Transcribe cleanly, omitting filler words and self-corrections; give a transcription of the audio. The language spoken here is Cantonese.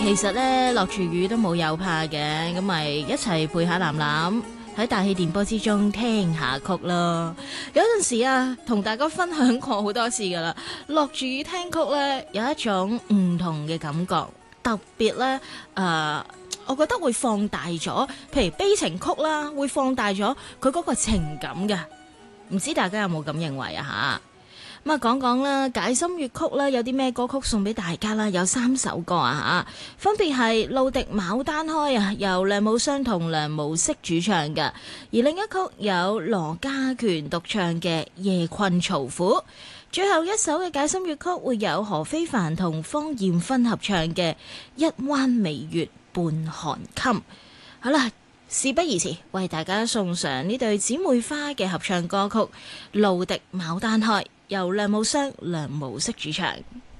其實咧落住雨都冇有怕嘅，咁咪一齊陪下藍藍喺大氣電波之中聽下曲咯。有陣時啊，同大家分享過好多次噶啦，落住雨聽曲咧有一種唔同嘅感覺，特別咧我覺得會放大咗，譬如悲情曲啦，會放大咗佢嗰個情感嘅。唔知大家有冇咁認為啊？吓咁啊，講講啦，解心粵曲啦，有啲咩歌曲送俾大家啦？有3首歌啊，吓，分別係《路笛牡丹開》啊，由梁武雙同梁無息主唱嘅；而另一曲有羅家權獨唱嘅《夜困曹府》。最後一首嘅解心粵曲會有何非凡同方艷芬合唱嘅《一彎微月半寒衾》。好啦，事不宜遲，為大家送上呢對姊妹花嘅合唱歌曲《路笛牡丹開》，由梁武雙、梁無息主唱。